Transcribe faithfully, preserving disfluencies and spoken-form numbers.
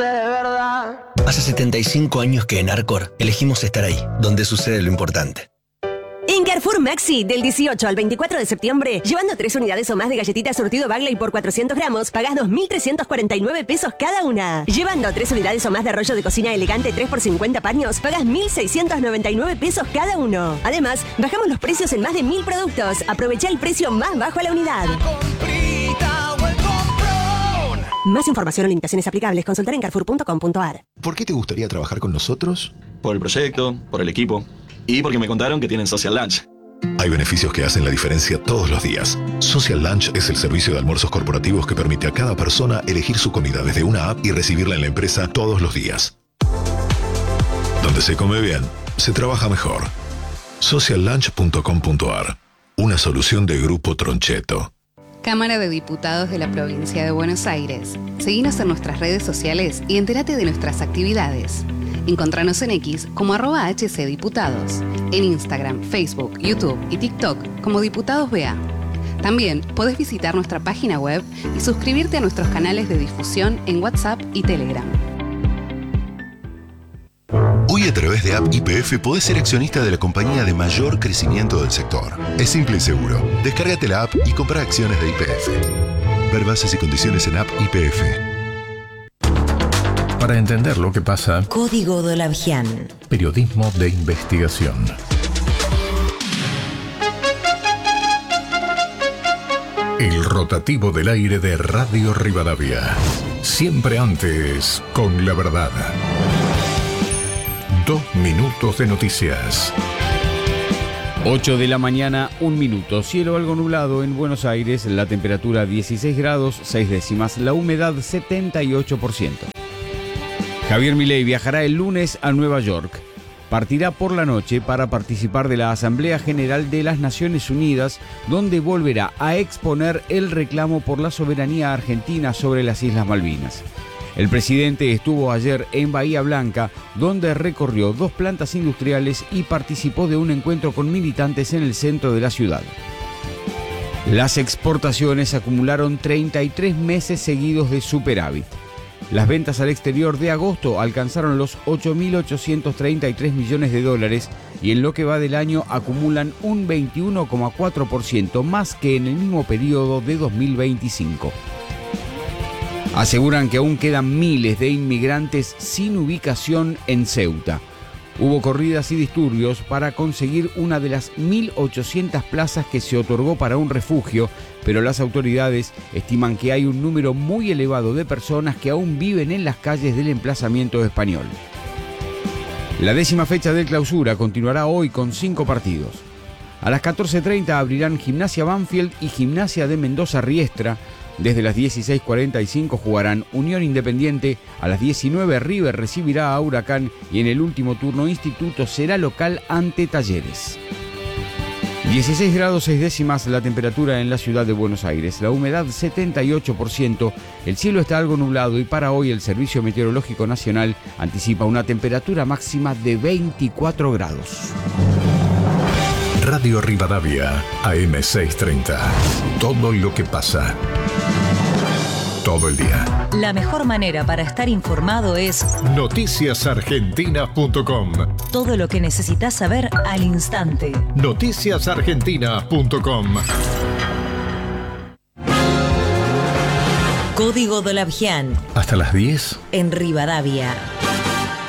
de verdad. Hace setenta y cinco años que en Arcor elegimos estar ahí, donde sucede lo importante. En Carrefour Maxi, del dieciocho al veinticuatro de septiembre, llevando tres unidades o más de galletitas surtido Bagley por cuatrocientos gramos, pagás dos mil trescientos cuarenta y nueve pesos cada una. Llevando tres unidades o más de rollo de cocina elegante tres por cincuenta paños, pagás mil seiscientos noventa y nueve pesos cada uno. Además, bajamos los precios en más de mil productos. Aprovecha el precio más bajo a la unidad. Más información o limitaciones aplicables, consultar en carrefour punto com punto a r. ¿Por qué te gustaría trabajar con nosotros? Por el proyecto, por el equipo y porque me contaron que tienen Social Lunch. Hay beneficios que hacen la diferencia todos los días. Social Lunch es el servicio de almuerzos corporativos que permite a cada persona elegir su comida desde una app y recibirla en la empresa todos los días. Donde se come bien, se trabaja mejor. social lunch punto com punto a r. Una solución de Grupo Troncheto. Cámara de Diputados de la Provincia de Buenos Aires. Seguinos en nuestras redes sociales y entérate de nuestras actividades. Encontranos en X como arroba hcdiputados, en Instagram, Facebook, YouTube y TikTok como Diputados B A. También podés visitar nuestra página web y suscribirte a nuestros canales de difusión en WhatsApp y Telegram. Hoy a través de App Y P F podés ser accionista de la compañía de mayor crecimiento del sector. Es simple y seguro. Descárgate la app y compra acciones de Y P F. Ver bases y condiciones en App Y P F. Para entender lo que pasa, Código Dolavian. Periodismo de investigación. El rotativo del aire de Radio Rivadavia. Siempre antes, con la verdad. Dos minutos de noticias. ocho de la mañana, un minuto. Cielo algo nublado en Buenos Aires. La temperatura dieciséis grados, seis décimas. La humedad setenta y ocho por ciento. Javier Milei viajará el lunes a Nueva York. Partirá por la noche para participar de la Asamblea General de las Naciones Unidas, donde volverá a exponer el reclamo por la soberanía argentina sobre las Islas Malvinas. El presidente estuvo ayer en Bahía Blanca, donde recorrió dos plantas industriales y participó de un encuentro con militantes en el centro de la ciudad. Las exportaciones acumularon treinta y tres meses seguidos de superávit. Las ventas al exterior de agosto alcanzaron los ocho mil ochocientos treinta y tres millones de dólares y en lo que va del año acumulan un veintiuno coma cuatro por ciento más que en el mismo periodo de dos mil veinticinco. Aseguran que aún quedan miles de inmigrantes sin ubicación en Ceuta. Hubo corridas y disturbios para conseguir una de las mil ochocientas plazas que se otorgó para un refugio, pero las autoridades estiman que hay un número muy elevado de personas que aún viven en las calles del emplazamiento español. La décima fecha del Clausura continuará hoy con cinco partidos. A las catorce treinta abrirán Gimnasia Banfield y Gimnasia de Mendoza Riestra. Desde las dieciséis cuarenta y cinco jugarán Unión Independiente, a las diecinueve River recibirá a Huracán y en el último turno Instituto será local ante Talleres. dieciséis grados seis décimas la temperatura en la ciudad de Buenos Aires, la humedad setenta y ocho por ciento, el cielo está algo nublado y para hoy el Servicio Meteorológico Nacional anticipa una temperatura máxima de veinticuatro grados. Radio Rivadavia, A M seiscientos treinta. Todo lo que pasa. Todo el día. La mejor manera para estar informado es noticias argentinas punto com. Todo lo que necesitas saber al instante. noticias argentinas punto com. Código Dolavian. Hasta las diez. En Rivadavia.